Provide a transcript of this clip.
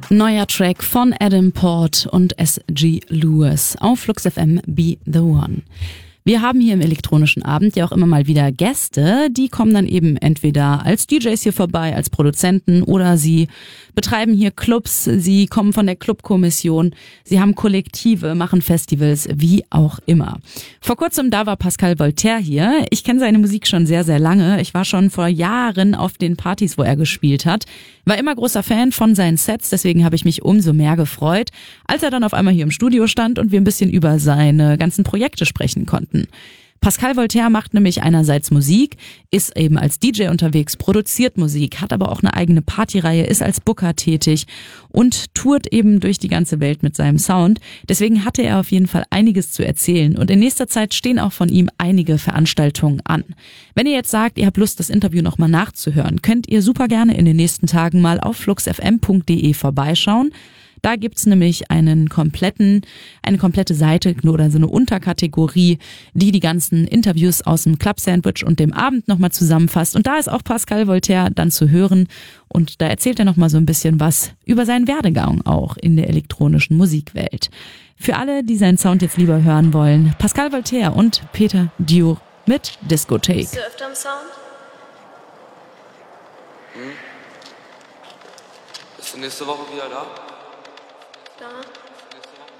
Neuer Track von Adam Port und S.G. Lewis auf Flux FM Be The One. Wir haben hier im elektronischen Abend ja auch immer mal wieder Gäste, die kommen dann eben entweder als DJs hier vorbei, als Produzenten oder sie betreiben hier Clubs, sie kommen von der Clubkommission, sie haben Kollektive, machen Festivals, wie auch immer. Vor kurzem da war Pascal Voltaire hier. Ich kenne seine Musik schon sehr, sehr lange. Ich war schon vor Jahren auf den Partys, wo er gespielt hat. War immer großer Fan von seinen Sets, deswegen habe ich mich umso mehr gefreut, als er dann auf einmal hier im Studio stand und wir ein bisschen über seine ganzen Projekte sprechen konnten. Pascal Voltaire macht nämlich einerseits Musik, ist eben als DJ unterwegs, produziert Musik, hat aber auch eine eigene Partyreihe, ist als Booker tätig und tourt eben durch die ganze Welt mit seinem Sound. Deswegen hatte er auf jeden Fall einiges zu erzählen und in nächster Zeit stehen auch von ihm einige Veranstaltungen an. Wenn ihr jetzt sagt, ihr habt Lust, das Interview nochmal nachzuhören, könnt ihr super gerne in den nächsten Tagen mal auf fluxfm.de vorbeischauen. Da gibt's nämlich eine komplette Seite oder so eine Unterkategorie, die ganzen Interviews aus dem Club Sandwich und dem Abend nochmal zusammenfasst. Und da ist auch Pascal Voltaire dann zu hören. Und da erzählt er nochmal so ein bisschen was über seinen Werdegang auch in der elektronischen Musikwelt. Für alle, die seinen Sound jetzt lieber hören wollen, Pascal Voltaire und Peter Dior mit Discothek. Bist du öfter am Sound? Bist du nächste Woche wieder da? Da.